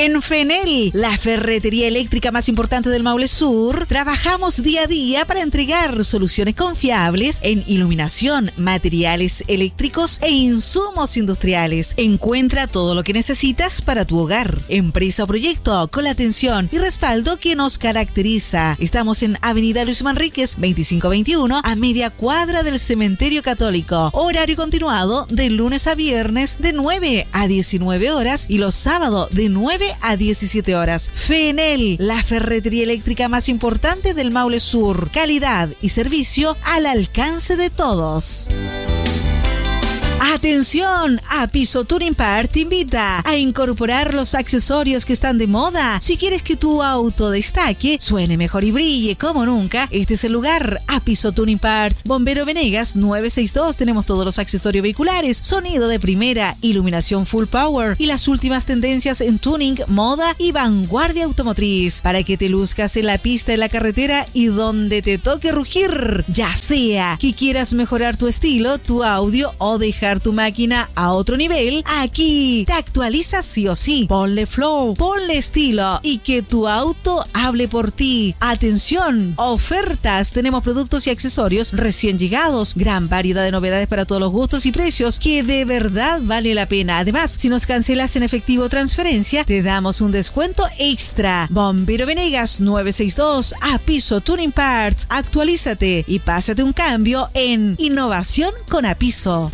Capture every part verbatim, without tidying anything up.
En Fenel, la ferretería eléctrica más importante del Maule Sur, trabajamos día a día para entregar soluciones confiables en iluminación, materiales eléctricos e insumos industriales. Encuentra todo lo que necesitas para tu hogar, empresa o proyecto, con la atención y respaldo que nos caracteriza. Estamos en Avenida Luis Manríquez, veinticinco veintiuno, a media cuadra del Cementerio Católico. Horario continuado de lunes a viernes de nueve a diecinueve horas y los sábados de nueve a diecisiete horas. Fenel, la ferretería eléctrica más importante del Maule Sur. Calidad y servicio al alcance de todos. ¡Atención! Apiso Tuning Part te invita a incorporar los accesorios que están de moda. Si quieres que tu auto destaque, suene mejor y brille como nunca, este es el lugar. Apiso Tuning Parts, Bombero Venegas nueve seis dos. Tenemos todos los accesorios vehiculares, sonido de primera, iluminación full power y las últimas tendencias en tuning, moda y vanguardia automotriz para que te luzcas en la pista, en la carretera y donde te toque rugir. Ya sea que quieras mejorar tu estilo, tu audio o dejar tu máquina a otro nivel, aquí te actualizas sí o sí. Ponle flow, ponle estilo y que tu auto hable por ti. Atención, ofertas. Tenemos productos y accesorios recién llegados, gran variedad de novedades para todos los gustos y precios que de verdad vale la pena. Además, si nos cancelas en efectivo o transferencia, te damos un descuento extra. Bombero Venegas nueve seis dos, Apiso Tuning Parts. Actualízate y pásate un cambio en innovación con Apiso.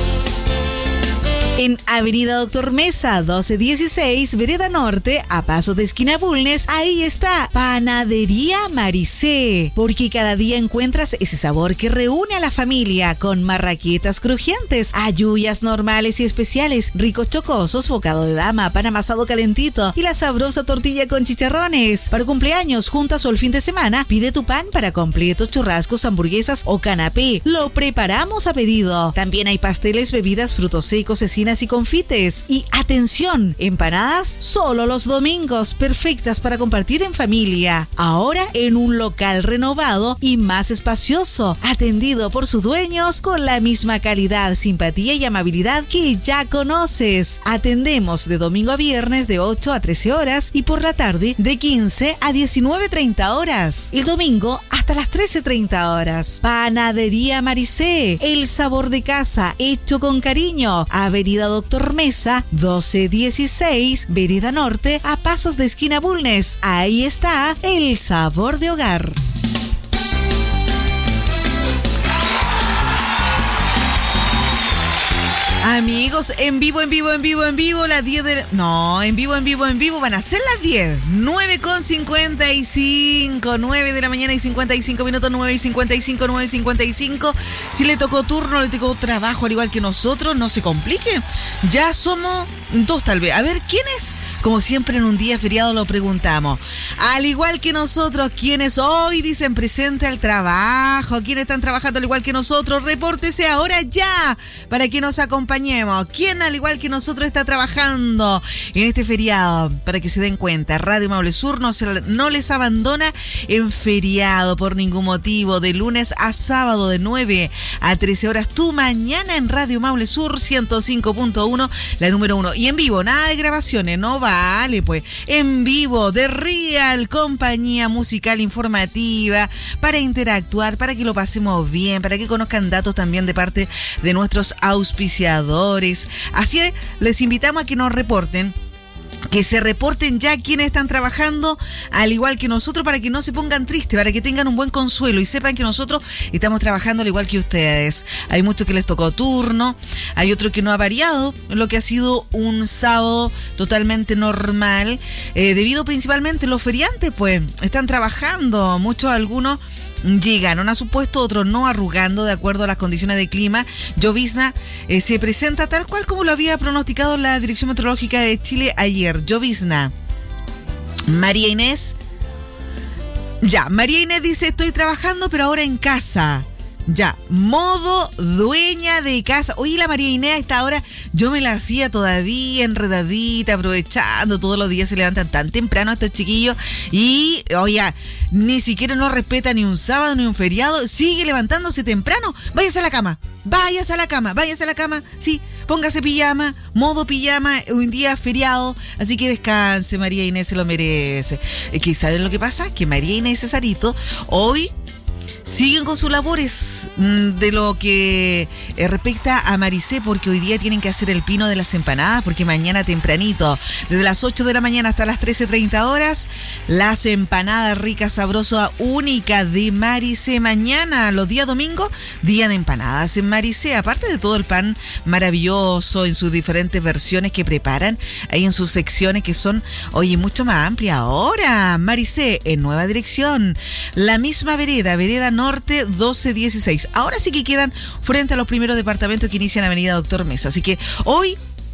En Avenida Doctor Mesa, doce dieciséis, Vereda Norte, a pasos de esquina Bulnes, ahí está Panadería Maricé, porque cada día encuentras ese sabor que reúne a la familia con marraquetas crujientes, ayuyas normales y especiales, ricos chocosos, bocado de dama, pan amasado calentito y la sabrosa tortilla con chicharrones. Para cumpleaños, juntas o el fin de semana, pide tu pan para completos, churrascos, hamburguesas o canapé. Lo preparamos a pedido. También hay pasteles, bebidas, frutos secos, cecinas y confites. Y atención, empanadas solo los domingos, perfectas para compartir en familia. Ahora en un local renovado y más espacioso, atendido por sus dueños con la misma calidad, simpatía y amabilidad que ya conoces. Atendemos de domingo a viernes de ocho a trece horas y por la tarde de quince a diecinueve treinta horas. El domingo hasta las trece treinta horas. Panadería Maricé, el sabor de casa hecho con cariño. Avenida Doctor Mesa, doce dieciséis, Vereda Norte, a pasos de esquina Bulnes. Ahí está el sabor de hogar. Amigos, en vivo, en vivo, en vivo, en vivo, las diez de... No, en vivo, en vivo, en vivo, van a ser las diez. nueve con cincuenta y cinco, nueve de la mañana y cincuenta y cinco minutos, nueve y cincuenta y cinco, nueve y cincuenta y cinco. Si le tocó turno, le tocó trabajo, al igual que nosotros, no se complique. Ya somos dos tal vez. A ver, ¿quiénes? Como siempre en un día feriado lo preguntamos. Al igual que nosotros, ¿quiénes hoy dicen presente al trabajo? ¿Quiénes están trabajando al igual que nosotros? Repórtese ahora ya para que nos acompañemos. ¿Quién al igual que nosotros está trabajando en este feriado? Para que se den cuenta, Radio Maule Sur no, se, no les abandona en feriado por ningún motivo. De lunes a sábado de nueve a trece horas, tu mañana en Radio Maule Sur ciento cinco punto uno, la número uno. Y en vivo, nada de grabaciones, no vale pues. En vivo, de Real, compañía musical informativa, para interactuar, para que lo pasemos bien, para que conozcan datos también de parte de nuestros auspiciadores. Así es, les invitamos a que nos reporten, que se reporten ya quienes están trabajando al igual que nosotros, para que no se pongan tristes, para que tengan un buen consuelo y sepan que nosotros estamos trabajando al igual que ustedes. Hay muchos que les tocó turno, hay otro que no ha variado lo que ha sido un sábado totalmente normal, eh, debido principalmente a los feriantes, pues están trabajando, muchos, algunos llegaron a su puesto, otros no, arrugando de acuerdo a las condiciones de clima. Llovizna eh, se presenta tal cual como lo había pronosticado la Dirección Meteorológica de Chile ayer. Llovizna. María Inés. Ya, María Inés dice, estoy trabajando pero ahora en casa. Ya, modo dueña de casa. Oye, la María Inés a esta hora yo me la hacía todavía enredadita, aprovechando. Todos los días se levantan tan temprano estos chiquillos y, oye, ni siquiera no respeta ni un sábado ni un feriado. Sigue levantándose temprano. Váyase a la cama, váyase a la cama, váyase a la cama. Sí, póngase pijama, modo pijama, un día feriado, así que descanse, María Inés se lo merece. Es que ¿saben lo que pasa? Que María Inés y Cesarito hoy siguen con sus labores de lo que respecta a Maricé, porque hoy día tienen que hacer el pino de las empanadas, porque mañana tempranito, desde las ocho de la mañana hasta las trece treinta horas, las empanadas ricas, sabrosas, únicas de Maricé. Mañana, los días domingos, día de empanadas en Maricé, aparte de todo el pan maravilloso en sus diferentes versiones que preparan, ahí en sus secciones que son, oye, mucho más amplias. Ahora, Maricé, en nueva dirección, la misma vereda, vereda Norte doce dieciséis. Ahora sí que quedan frente a los primeros departamentos que inician Avenida Doctor Mesa. Así que hoy,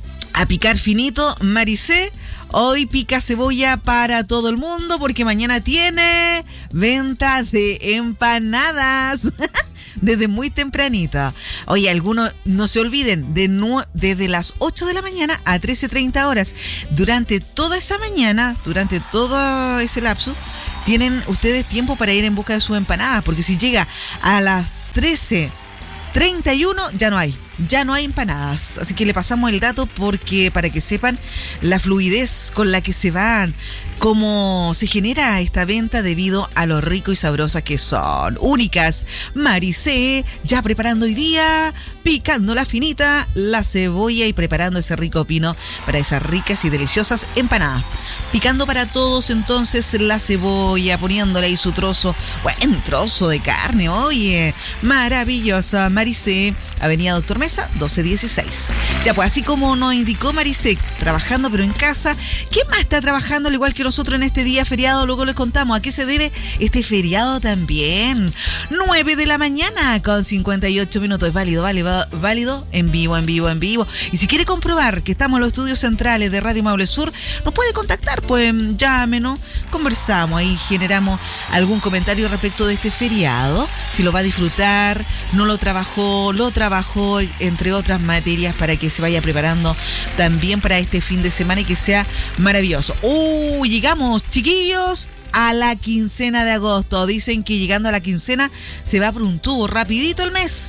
a picar finito, Maricé. Hoy pica cebolla para todo el mundo porque mañana tiene venta de empanadas. Desde muy tempranito. Oye, algunos no se olviden, de nu- desde las ocho de la mañana a trece treinta horas. Durante toda esa mañana, durante todo ese lapso, tienen ustedes tiempo para ir en busca de sus empanadas, porque si llega a las trece treinta y uno ya no hay, ya no hay empanadas. Así que le pasamos el dato porque para que sepan la fluidez con la que se van, cómo se genera esta venta debido a lo rico y sabrosas que son. Únicas. Maricé, ya preparando hoy día, picando la finita, la cebolla y preparando ese rico pino para esas ricas y deliciosas empanadas. Picando para todos entonces la cebolla, poniéndole ahí su trozo, buen trozo de carne, oye, maravillosa. Maricé, Avenida Doctor Mesa, doce dieciséis. Ya pues, así como nos indicó Maricé, trabajando pero en casa, ¿quién más está trabajando al igual que nosotros en este día feriado? Luego les contamos a qué se debe este feriado también. nueve de la mañana con cincuenta y ocho minutos. Es válido, válido, válido, en vivo, en vivo, en vivo. Y si quiere comprobar que estamos en los estudios centrales de Radio Maule Sur, nos puede contactar, pues llámenos, conversamos ahí, generamos algún comentario respecto de este feriado, si lo va a disfrutar, no lo trabajó, lo trabajó, entre otras materias, para que se vaya preparando también para este fin de semana y que sea maravilloso. ¡Uh! Llegamos, chiquillos, a la quincena de agosto. Dicen que llegando a la quincena se va por un tubo, rapidito el mes.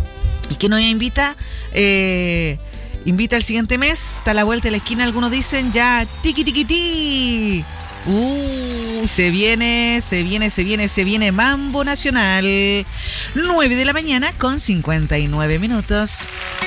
¿Y qué nos invita? Eh... Invita el siguiente mes, está a la vuelta de la esquina, algunos dicen ya, tiqui tiqui ti. Uh, se viene, se viene, se viene, se viene Mambo Nacional. nueve de la mañana con cincuenta y nueve minutos.